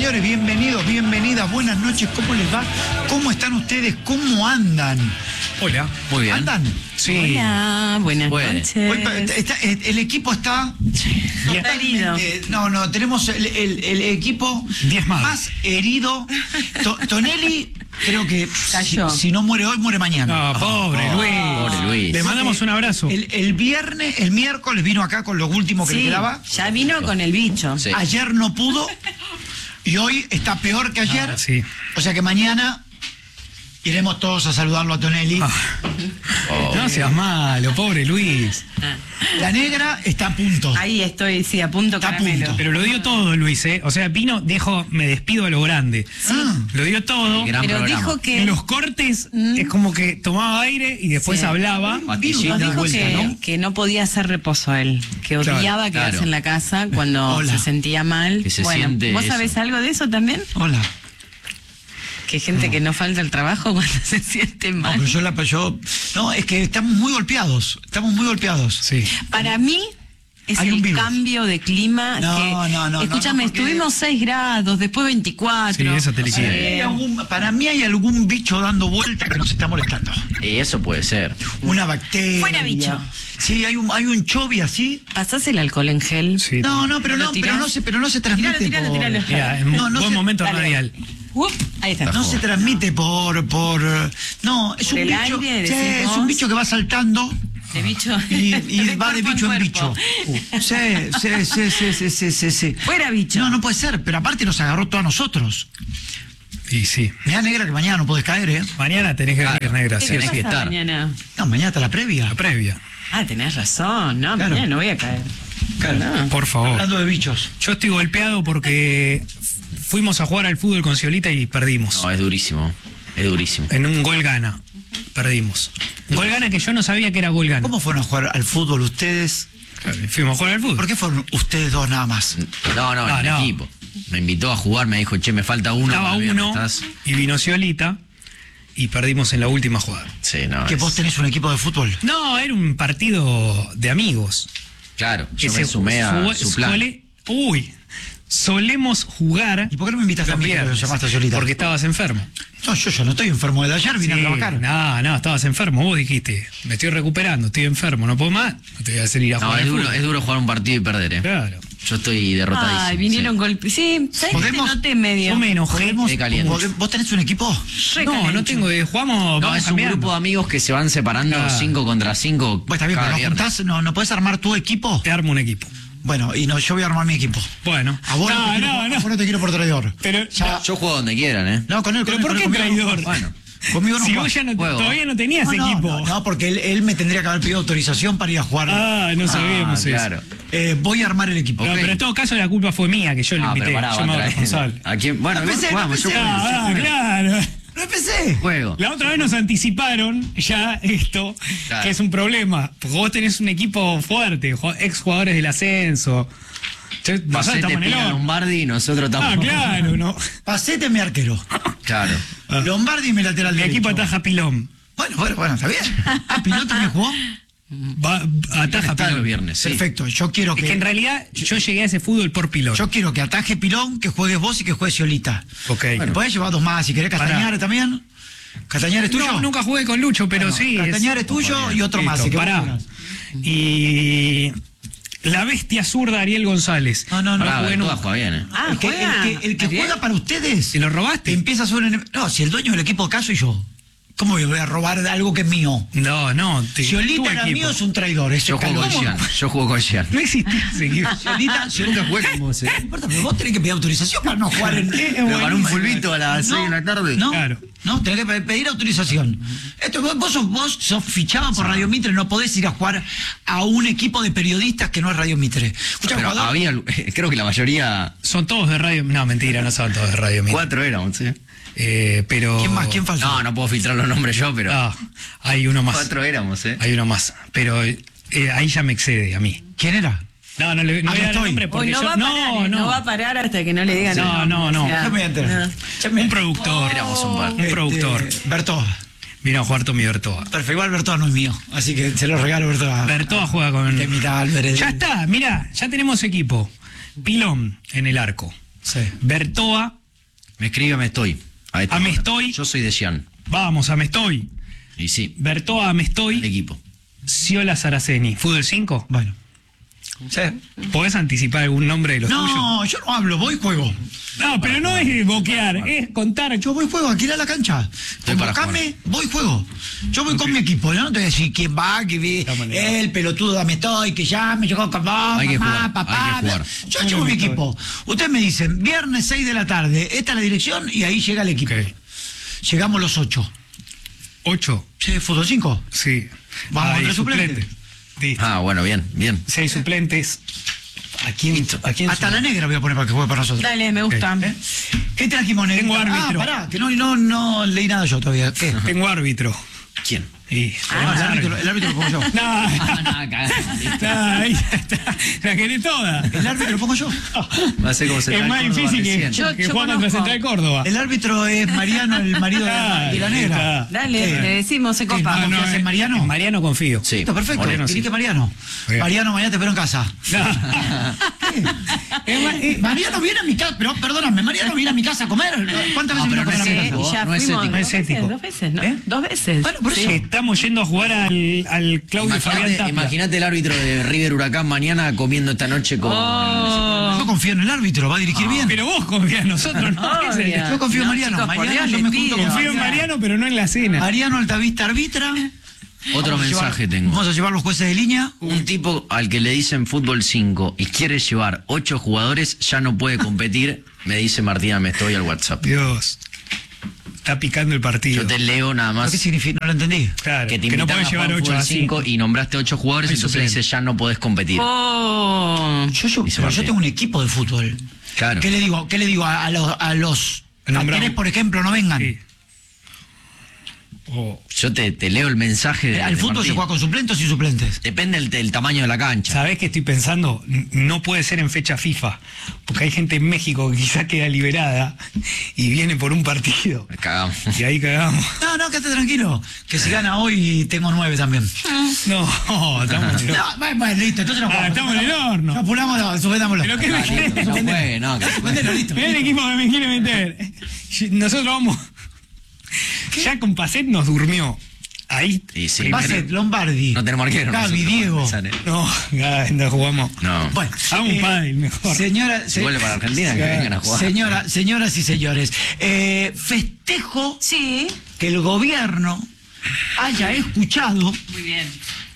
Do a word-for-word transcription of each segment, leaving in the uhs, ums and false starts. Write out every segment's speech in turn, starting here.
señores, bienvenidos, bienvenidas, buenas noches, ¿cómo les va? ¿Cómo están ustedes? ¿Cómo andan? Hola. Muy bien. ¿Andan? Sí. Hola, buenas Bueno. noches. Hoy, está- el equipo está... Está herido. Eh, no, no, tenemos el, el- el equipo Diezmado. más herido. To- Tonelli, creo que si, Cayó. si no muere hoy, muere mañana. No, pobre Oh, Luis. pobre Luis. Le mandamos un abrazo. El, el viernes, el miércoles vino acá con lo último que le Sí, quedaba. ya vino con el bicho. Sí. Ayer no pudo y hoy está peor que ayer. Ah, sí. O sea que mañana iremos todos a saludarlo a Tonelli. Ah. No seas malo, pobre Luis. La negra está a punto. Ahí estoy, sí, a punto Está a caramelo. punto. Pero lo dio todo, Luis, ¿eh? O sea, vino, dijo, me despido a lo grande. Ah, Lo dio todo. Gran Pero programa. dijo que... En los cortes Mm. es como que tomaba aire y después Sí. hablaba. Patillita. Nos dijo vuelta, que, ¿no? que no podía hacer reposo él, que odiaba Claro, quedarse claro. en la casa cuando Hola. se sentía mal. Que se bueno, siente ¿vos eso. sabés algo de eso también? hola. Que gente que no falta el trabajo cuando se siente No, mal. pero yo la yo. No, es que estamos muy golpeados. Estamos muy golpeados. Sí. Para mí es Hay un el virus. cambio de clima. No, que, no, no, no, escúchame, no, porque- estuvimos seis grados, después veinticuatro. Sí, eso te liquida. Hay algún- para mí hay algún bicho dando vuelta que nos está molestando. Y eso puede ser. Una bacteria. Fuera bicho. Sí, hay un, hay un chovi así. ¿Pasás el alcohol en gel? Sí. No, no, pero ¿Lo no, tirás? pero no se, pero no se transmite Tiralo, tiralo, por. tiralo. Mira, es No, no buen se- momento dale. radial. Uh, ahí está. No se transmite por, por, no, es ¿Por un el bicho, aire, sí, decís es un vos? bicho que va saltando De bicho. y, y va de cuerpo bicho en cuerpo. bicho. Sí, sí, sí, sí, sí, sí, sí, sí. Fuera bicho. No, no puede ser, pero aparte nos agarró todo a nosotros. Y sí. Mira, negra, que mañana no podés caer, ¿eh? Mañana tenés que venir, Claro. negra. ¿Qué Sí, te tenés sí. que pasa estar. mañana? No, mañana está la previa. La previa. Ah, tenés razón. No, Claro. mañana no voy a caer. Claro. No. Por favor. Hablando de bichos. Yo estoy golpeado porque fuimos a jugar al fútbol con Ciolita y perdimos. No, es durísimo. Es durísimo. En un gol gana. Perdimos. Un gol gana que yo no sabía que era gol gana. ¿Cómo fueron a jugar al fútbol ustedes? Claro, fuimos a jugar al fútbol. ¿Por qué fueron ustedes dos nada más? No, no, No, en el no. equipo. Me invitó a jugar, me dijo, che, me falta uno. Estaba para el viernes, uno ¿estás? y vino Ciolita y perdimos en la última jugada. Sí, no. ¿Que es- vos tenés un equipo de fútbol? No, era un partido de amigos. Claro, Que yo me se sumé a jugó- su plan. sole- uy, solemos jugar. ¿Y por qué no me invitas a los mí que lo viernes, llamaste a Ciolita? Porque estabas enfermo. No, yo ya no estoy enfermo desde ayer, vine Sí, a trabajar. no, no, estabas enfermo. Vos dijiste, me estoy recuperando, estoy enfermo, no puedo más. No te voy a hacer ir a No, jugar es al duro, fútbol. es duro jugar un partido y perder, ¿eh? Claro. Yo estoy derrotadísimo. Ay, vinieron sí. golpes. Sí, ¿sabes que te ¿Podemos? noté medio? Yo me enojé. ¿Podemos- Qué caliente. ¿Vos vos tenés un equipo? Re No, no calencho. tengo, eh, jugamos, No, vamos es un cambiando. grupo de amigos que se van separando Claro. cinco contra cinco. Pues está bien, cada pero nos viernes. juntás, no, ¿no podés armar tu equipo? Te armo un equipo. Bueno, y no, yo voy a armar mi equipo. Bueno. A vos no, no, te quiero, no, a no. vos no te quiero por traidor. Pero, Ya- Yo juego donde quieran, ¿eh? No, con él, ¿Pero con él, por con qué él, conmigo no. traidor? Bueno. Conmigo no si jugás. vos ya no, Juego. todavía no tenías No, no, equipo. no, no, porque él, él me tendría que haber pedido autorización para ir a jugar. Ah, no sabíamos Ah, eso. claro. Eh, voy a armar el equipo. No, Ok. pero en todo caso la culpa fue mía, que yo lo Ah, invité. pero pará, yo va me a hago traer- responsable. ¿A quién? Bueno, No pensé, jugamos, no yo pensé. juego. Ah, ah, claro. ¡No empecé! Juego. La otra vez nos anticiparon ya esto, Claro. que es un problema. Porque vos tenés un equipo fuerte, ju- ex jugadores del ascenso. Che, nosotros Pasete estamos en el Pina horno. Lombardi y nosotros Ah, estamos. claro, ¿no? Pasete mi arquero. Claro. Lombardi mi lateral Mi derecho. equipo ataja Pilón. Bueno, bueno, bueno, está bien. Ah, Piloto me jugó. Va, ataja Está Pilón. los viernes, sí. Perfecto, yo quiero Es que, que en realidad yo llegué a ese fútbol por Pilón. yo quiero que ataje Pilón, que juegues vos y que juegue Ciolita. Ok. Bueno, podés llevar dos más, si querés Castañares también. ¿Castañares tuyo? No, nunca jugué con Lucho, pero Bueno, sí. es- Castañares tuyo y otro más. Listo, si que pará. vos quieras. Y la bestia zurda Ariel González. No, no, no. Pará, jugué Bertúa nunca. juega bien, ¿eh? Ah, el que, el juega. que, el que Ariel. juega para ustedes. ¿Se lo robaste? Te empieza a subir en... No, si el dueño del equipo acá soy yo. ¿Cómo voy a robar de algo que es mío? No, no. Te, Ciolita tu era equipo. mío, es un traidor. Es Yo juego con escalón. Gian. Yo juego con Gian. No existía ese equipo. Ciolita, Ciolita juega como vos, ¿eh? No importa, pero vos tenés que pedir autorización para no jugar en... Pero para un fulbito a las No, seis de la tarde. No, Claro. no, tenés que pe- pedir autorización. Esto, vos, vos sos, vos sos fichado por Radio Mitre, no podés ir a jugar a un equipo de periodistas que no es Radio Mitre. Escucha, Pero jugador, había, creo que la mayoría, Son todos de radio. No, mentira, no son todos de radio. mira. cuatro éramos, ¿sí? Eh, pero. ¿quién más? ¿Quién falta? No, no puedo filtrar los nombres yo, pero Ah, hay uno más. cuatro éramos, ¿eh? Hay uno más. Pero eh, ahí ya me excede a mí. ¿Quién era? No, no le no Aquí voy a dar el estoy. nombre porque Hoy no yo. va a parar, no, eh, no. no va a parar hasta que no le digan. No, el no, nombre, no. o sea, Ya me voy a enterar. no. Ya me- Un productor. Éramos un par. Un productor. Este, Bertoa. Vino a jugar Tommy Bertoa. Perfecto, igual Bertoa no es mío, así que se lo regalo Bertoa. Bertoa juega con. De mitad Álvarez. Ya está, mira, ya tenemos equipo. Pilón en el arco. Sí. Bertoa, Me escribe Amestoy. A esta Amestoy. hora. Yo soy de Xi'an. vamos, Amestoy. Y sí, Bertoa, el Amestoy, equipo. Ciola Saraceni. ¿Fútbol cinco? Bueno. Sí. ¿Podés anticipar algún nombre de los tuyos? No, yo no hablo, voy y juego. No, pero no es boquear, es contar. Yo voy y juego, aquí a la cancha. Estoy para Convocame, voy y juego. Yo voy con mi equipo, ¿no? No te voy a decir quién va, que vi, Estamos en el- el pelotudo dame estoy, que ya me llegó con vos, Hay que mamá, jugar, papá. hay que jugar. Yo Bueno, llevo mi Amestoy. equipo. Ustedes me dicen, viernes seis de la tarde, esta es la dirección y ahí llega el equipo. Ok. Llegamos los ocho. Ocho, ¿Sí, fútbol cinco? sí. Vamos, Hay entre suplentes. suplentes. Listo. Ah, bueno, bien, bien. Seis suplentes. ¿A quién? ¿A quién Hasta suma? la negra voy a poner para que juegue para nosotros. Dale, me gusta. ¿Eh? ¿Qué trajimos, negra? Tengo árbitro. Ah, pará, que no, no, no leí nada yo todavía. ¿Qué? Tengo árbitro. ¿Quién? Y Ah, el, árbitro, el árbitro lo pongo yo. No, Ah, nada, cagada. está, ahí está. La querés toda. El árbitro lo pongo yo. Va a ser como Es Central más Córdoba difícil que, recién. Yo- que yo jugar contra conozco. Central Córdoba. El árbitro es Mariano, el marido de la, de la negra. Está. Dale, ¿Qué? le decimos, se ¿Qué? copa. No, ¿Confiás en eh, Mariano? en Mariano confío. Sí. Listo, perfecto. Mariano, sí. Dirige Mariano. Bien. Mariano, mañana te espero en casa. Es más, eh, Mariano viene a mi casa, pero perdóname, Mariano viene a mi casa a comer. ¿Cuántas No, veces vino pero a comer a no mi es casa? ético. ya no es fuimos ético. dos Es veces, ético. dos veces, ¿no? ¿Eh? Dos veces. Bueno, por eso. Sí. Estamos yendo a jugar al, al Claudio Fabián Imagínate, Tapia. imagínate el árbitro de River Huracán mañana comiendo esta noche con. Oh, Yo confío en el árbitro, va a dirigir bien. Pero vos confías en nosotros, ¿no? Obvio. Es el- Yo confío en No, Mariano. chicos, por Mariano, Dios, yo les me junto pido. con Confío en Mariano, pero no en la cena. Mariano Altavista arbitra. Otro Vamos a mensaje llevar- tengo. Vamos a llevar los jueces de línea. Un tipo al que le dicen fútbol cinco y quiere llevar ocho jugadores ya no puede competir, me dice Martina, me estoy al WhatsApp. Dios. Está picando el partido. Yo te leo nada ¿Qué más significa? No lo entendí. Claro, que te que no invitaron puedes a llevar jugar ocho fútbol así. cinco y nombraste ocho jugadores, Hay entonces le suplente. dice ya no podés competir. oh. Yo, yo, Dice pero yo Martín. tengo un equipo de fútbol. Claro. ¿Qué le digo? ¿Qué le digo a, a los a los a Nombramos. quienes, por ejemplo, no vengan? Sí. Oh. Yo te, te leo el mensaje de, ¿Al de fútbol se Martín. juega con suplentes y suplentes? Depende del, del tamaño de la cancha. ¿Sabés qué estoy pensando? N- No puede ser en fecha FIFA, porque hay gente en México que quizá queda liberada y viene por un partido. Me cagamos. Y ahí cagamos. No, no, quédate tranquilo. Que si gana hoy tengo nueve también. No, estamos en el horno. No, bueno, bueno, listo, entonces no Ah, jugamos. estamos en el horno. No, apuramos, suspendámoslo. Pero qué me querés. No puede, no, que- Suspendelo, listo. Mirá el equipo que me quiere meter. Nosotros vamos. Ya con Pacet nos durmió. Ahí. Y sí, primero. Basset, Lombardi. No tenemos arquero. Gaby, nosotros, Diego. pensar, ¿eh? No, ya no jugamos. No. Bueno, Hagamos un eh, pádel mejor. Señora, Si vuelve para Argentina, que vengan a jugar. Señora, señoras y señores, eh, festejo Sí. que el gobierno haya escuchado Muy bien.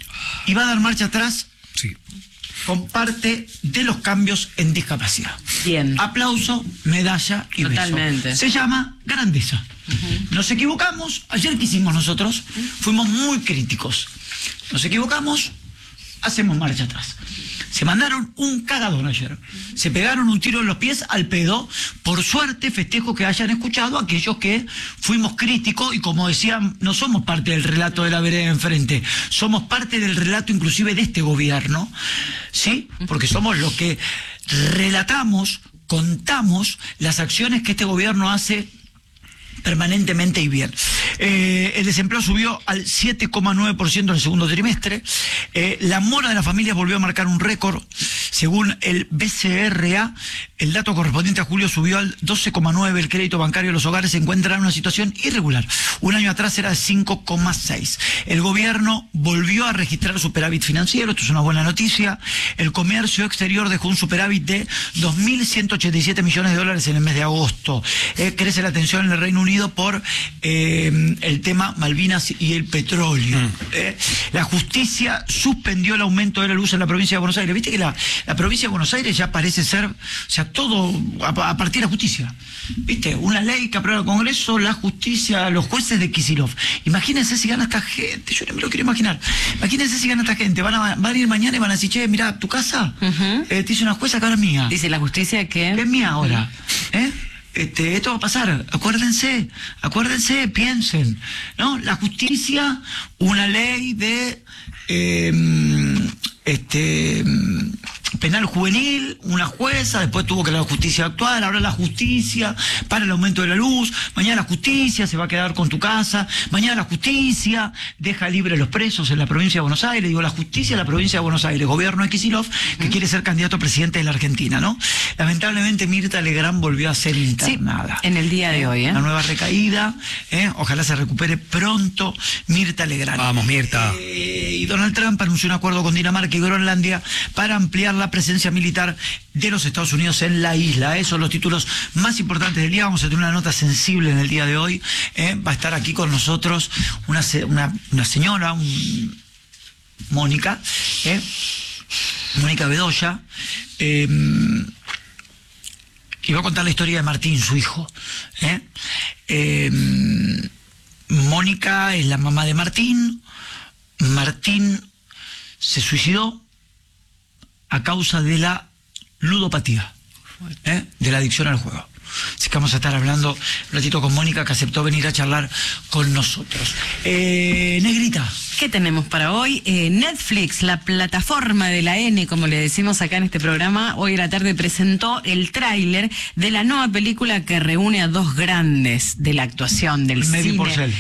y va a dar marcha atrás Sí. con parte de los cambios en discapacidad. Bien. Aplauso, medalla y Totalmente. beso. Se llama grandeza. Nos equivocamos, ayer que hicimos nosotros, fuimos muy críticos. Nos equivocamos, hacemos marcha atrás. Se mandaron un cagadón ayer. Se pegaron un tiro en los pies al pedo. Por suerte, festejo que hayan escuchado a aquellos que fuimos críticos y, como decían, no somos parte del relato de la vereda enfrente. Somos parte del relato inclusive de este gobierno. ¿Sí? Porque somos los que relatamos, contamos las acciones que este gobierno hace permanentemente y bien. Eh, el desempleo subió al siete coma nueve por ciento en el segundo trimestre. Eh, la mora de las familias volvió a marcar un récord. Según el B C R A, el dato correspondiente a julio subió al doce coma nueve por ciento. El crédito bancario de los hogares se encuentra en una situación irregular. Un año atrás era de cinco coma seis. El gobierno volvió a registrar superávit financiero. Esto es una buena noticia. El comercio exterior dejó un superávit de dos mil ciento ochenta y siete millones de dólares en el mes de agosto. Eh, crece la tensión en el Reino Unido por eh, el tema Malvinas y el petróleo. Mm. Eh, la justicia suspendió el aumento de la luz en la provincia de Buenos Aires. Viste que la, la provincia de Buenos Aires ya parece ser, o sea, todo a, a partir de la justicia. Viste, una ley que aprueba el Congreso, la justicia, los jueces de Kicillof. Imagínense si gana esta gente, yo no me lo quiero imaginar. Imagínense si gana esta gente, van a, van a ir mañana y van a decir, che, mira, tu casa, uh-huh. eh, te hizo una jueza que ahora es mía. Dice la justicia que... Es mía ahora. ¿Eh? Este, esto va a pasar, acuérdense, acuérdense, piensen, ¿no? La justicia, una ley de eh, este penal juvenil, una jueza, después tuvo que la justicia actuar, ahora la justicia para el aumento de la luz, mañana la justicia se va a quedar con tu casa, mañana la justicia deja libre los presos en la provincia de Buenos Aires, digo la justicia de la provincia de Buenos Aires, gobierno de Kicillof, que ¿Mm? quiere ser candidato a presidente de la Argentina, ¿no? Lamentablemente Mirta Legrand volvió a ser internada. Sí, en el día de hoy, ¿eh? Una nueva recaída, ¿eh? Ojalá se recupere pronto Mirta Legrand. Vamos, Mirta. Eh, y Donald Trump anunció un acuerdo con Dinamarca y Groenlandia para ampliar la presencia militar de los Estados Unidos en la isla. Esos son los títulos más importantes del día. Vamos a tener una nota sensible en el día de hoy. ¿eh? Va a estar aquí con nosotros una, una, una señora, un, Mónica, ¿eh? Mónica Bedoya, eh, y va a contar la historia de Martín, su hijo. ¿eh? Eh, Mónica es la mamá de Martín. Martín se suicidó a causa de la ludopatía, ¿eh? de la adicción al juego. Así que vamos a estar hablando un ratito con Mónica, que aceptó venir a charlar con nosotros. Eh, Negrita. ¿Qué tenemos para hoy? Eh, Netflix, la plataforma de la N, como le decimos acá en este programa, hoy a la tarde presentó el tráiler de la nueva película que reúne a dos grandes de la actuación, del Mary cine. Porcel.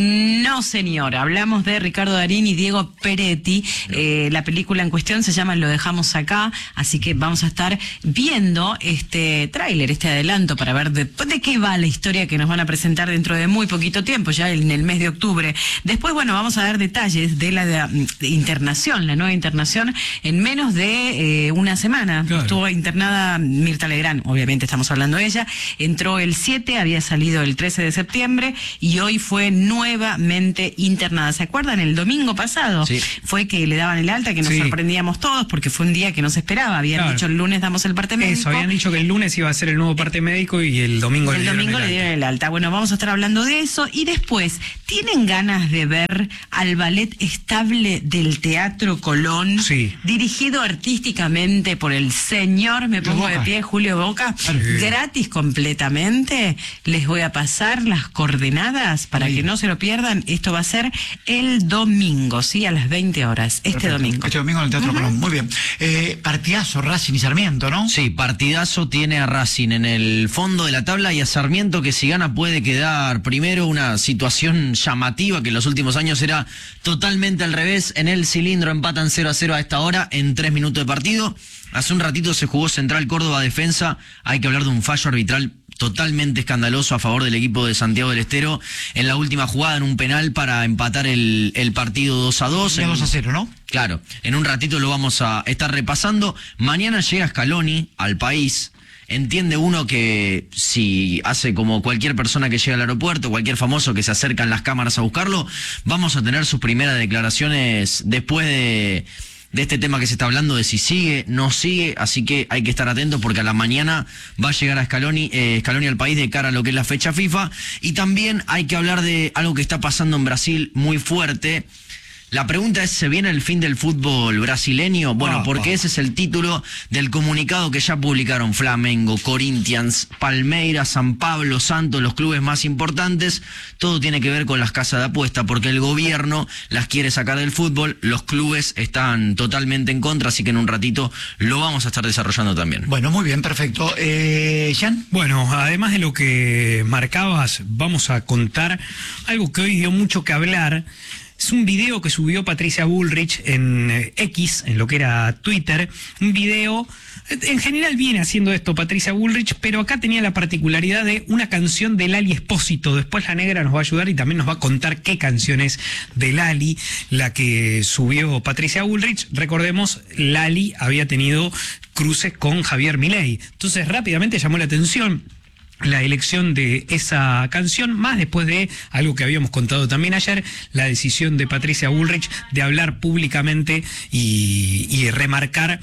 No, señor, hablamos de Ricardo Darín y Diego Peretti. Eh, la película en cuestión se llama Lo dejamos acá, así que vamos a estar viendo este tráiler, este adelanto, para ver de, de qué va la historia que nos van a presentar dentro de muy poquito tiempo, ya en el mes de octubre. Después, bueno, vamos a dar detalles de la de, de internación, la nueva internación, en menos de eh, una semana. Claro. Estuvo internada Mirta Legrand, obviamente estamos hablando de ella. Entró el siete, había salido el trece de septiembre y hoy fue nuevamente internada. ¿Se acuerdan? El domingo pasado sí. fue que le daban el alta, que nos sí. sorprendíamos todos porque fue un día que no se esperaba. Habían claro. dicho el lunes damos el parte médico. Eso, habían dicho que el lunes iba a ser el nuevo parte médico y el domingo, el le, domingo dieron le dieron el alta. Bueno, vamos a estar hablando de eso y después, ¿tienen ganas de ver al ballet estable del Teatro Colón? Sí. Dirigido artísticamente por el señor, me pongo de pie, Julio Boca, sí. gratis completamente. Les voy a pasar las coordenadas para sí. que no se lo pierdan. Esto va a ser el domingo, ¿sí? A las veinte horas, este Perfecto. domingo. Este domingo en el Teatro uh-huh. Colón, muy bien. Eh, partidazo, Racing y Sarmiento, ¿no? Sí, partidazo tiene a Racing en el fondo de la tabla y a Sarmiento, que si gana puede quedar primero. Una situación llamativa que en los últimos años era totalmente al revés. En el cilindro empatan cero a cero a esta hora en tres minutos de partido. Hace un ratito se jugó Central Córdoba Defensa. Hay que hablar de un fallo arbitral totalmente escandaloso a favor del equipo de Santiago del Estero en la última jugada, en un penal para empatar el, el partido dos a dos. dos a cero, ¿no? Claro, en un ratito lo vamos a estar repasando. Mañana llega Scaloni al país. Entiende uno que si hace como cualquier persona que llega al aeropuerto, cualquier famoso que se acercan las cámaras a buscarlo, vamos a tener sus primeras declaraciones después de, de este tema que se está hablando, de si sigue, no sigue, así que hay que estar atentos porque a la mañana va a llegar a Scaloni, eh, Scaloni al país de cara a lo que es la fecha FIFA. Y también hay que hablar de algo que está pasando en Brasil muy fuerte. La pregunta es, ¿se viene el fin del fútbol brasileño? Bueno, oh, porque oh. ese es el título del comunicado que ya publicaron Flamengo, Corinthians, Palmeiras, San Pablo, Santos, los clubes más importantes. Todo tiene que ver con las casas de apuesta, porque el gobierno las quiere sacar del fútbol, los clubes están totalmente en contra, así que en un ratito lo vamos a estar desarrollando también. Bueno, muy bien, perfecto. Eh, ¿Jan? Bueno, además de lo que marcabas, vamos a contar algo que hoy dio mucho que hablar. Es un video que subió Patricia Bullrich en X, en lo que era Twitter. Un video, en general viene haciendo esto Patricia Bullrich, pero acá tenía la particularidad de una canción de Lali Espósito. Después la negra nos va a ayudar y también nos va a contar qué canción es de Lali, la que subió Patricia Bullrich. Recordemos, Lali había tenido cruces con Javier Milei. Entonces rápidamente llamó la atención la elección de esa canción, más después de algo que habíamos contado también ayer, la decisión de Patricia Bullrich de hablar públicamente y, y remarcar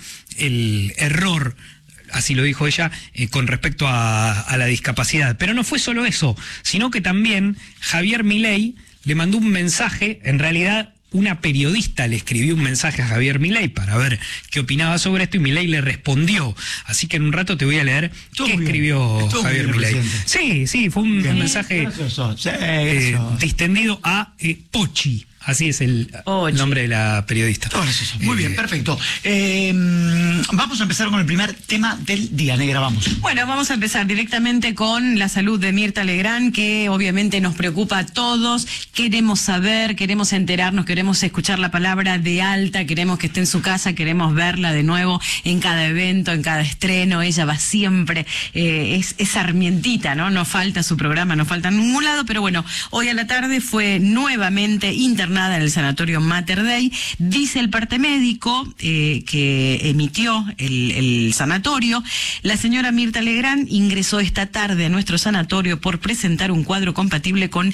el error, así lo dijo ella, eh, con respecto a, a la discapacidad. Pero no fue solo eso, sino que también Javier Milei le mandó un mensaje, en realidad una periodista le escribió un mensaje a Javier Milei para ver qué opinaba sobre esto y Milei le respondió. Así que en un rato te voy a leer Estuvo qué escribió Javier Milei. Sí, sí, fue un, un mensaje eso, eso, sí, eh, eso. distendido a eh, Pochi. Así es el Oye. nombre de la periodista. Ahora sí, sí. Muy Eh, bien, perfecto. Eh, vamos a empezar con el primer tema del día, Negra, vamos. Bueno, vamos a empezar directamente con la salud de Mirta Legrand, que obviamente nos preocupa a todos. Queremos saber, queremos enterarnos, queremos escuchar la palabra de alta, queremos que esté en su casa, queremos verla de nuevo en cada evento, en cada estreno. Ella va siempre, eh, es, es sarmientita, ¿no? No falta su programa, no falta en ningún lado, pero bueno, hoy a la tarde fue nuevamente internada en el sanatorio Mater Dei. Dice el parte médico eh, que emitió el, el sanatorio, la señora Mirta Legrand ingresó esta tarde a nuestro sanatorio por presentar un cuadro compatible con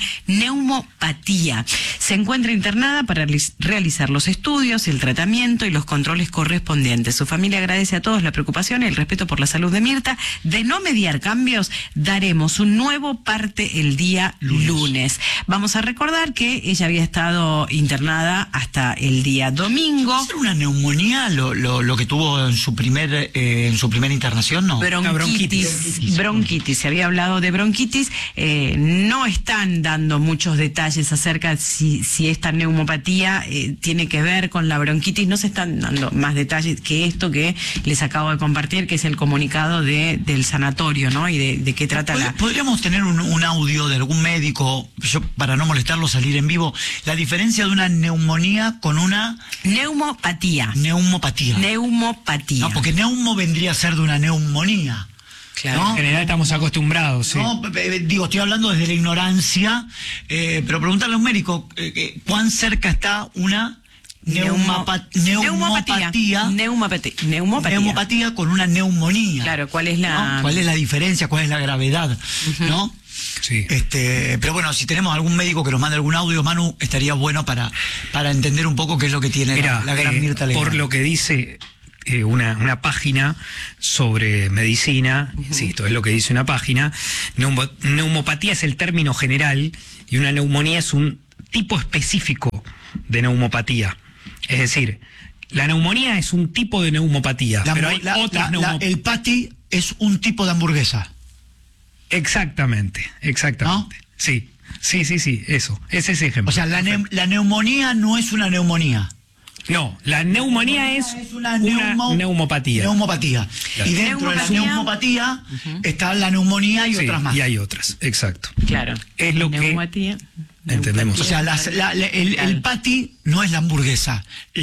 neumopatía. Se encuentra internada para realizar los estudios, el tratamiento y los controles correspondientes. Su familia agradece a todos la preocupación y el respeto por la salud de Mirta. De no mediar cambios, daremos un nuevo parte el día lunes. lunes. Vamos a recordar que ella había estado internada hasta el día domingo. ¿Es una neumonía lo, lo, lo que tuvo en su primer eh, en su primera internación? No. Bronquitis, bronquitis. Bronquitis. Se había hablado de bronquitis. Eh, no están dando muchos detalles acerca de si, si esta neumopatía eh, tiene que ver con la bronquitis. No se están dando más detalles que esto que les acabo de compartir, que es el comunicado de, del sanatorio, ¿no? Y de, de qué trata la... ¿Podríamos tener un, un audio de algún médico, yo para no molestarlo, salir en vivo, la diferencia de una neumonía con una... Neumopatía. Neumopatía. Neumopatía. No, porque neumo vendría a ser de una neumonía. Claro. ¿no? En general estamos acostumbrados, sí. No, eh, digo, estoy hablando desde la ignorancia, eh, pero preguntarle a un médico eh, eh, cuán cerca está una neumapa- neumopatía, Neumopatía. Neumopatía. neumopatía con una neumonía. Claro, ¿cuál es la...? ¿no? ¿Cuál es la diferencia? ¿Cuál es la gravedad? Uh-huh. ¿No? Sí. Este, pero bueno, si tenemos algún médico que nos mande algún audio, Manu, estaría bueno para, para entender un poco qué es lo que tiene Mira, la, la gran eh, Mirta Legrand. por lo que dice eh, una, una página sobre medicina, uh-huh. insisto, es lo que dice una página, neumo, neumopatía es el término general y una neumonía es un tipo específico de neumopatía. Es decir, la neumonía es un tipo de neumopatía, la, pero hay la, otras la, la, El patty es un tipo de hamburguesa. Exactamente, exactamente. ¿No? Sí, sí, sí, sí, eso, es ese ejemplo. O sea, la, ne la neumonía no es una neumonía. No, la neumonía, neumonía es, es una, neumo una neumopatía. Neumopatía. Claro. Y dentro neumonía, de la neumopatía uh-huh. está la neumonía y sí, otras más. Y hay otras, exacto. Claro. Es lo neumopatía, que entendemos. O sea, las, la, la, el, el patty no es la hamburguesa.